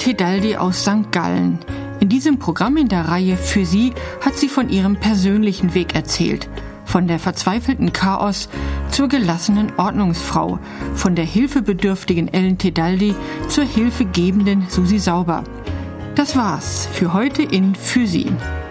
Tedaldi aus St. Gallen. In diesem Programm in der Reihe Für Sie hat sie von ihrem persönlichen Weg erzählt. Von der verzweifelten Chaos zur gelassenen Ordnungsfrau, von der hilfebedürftigen Ellen Tedaldi zur hilfegebenden Susi Sauber. Das war's für heute in Für Sie.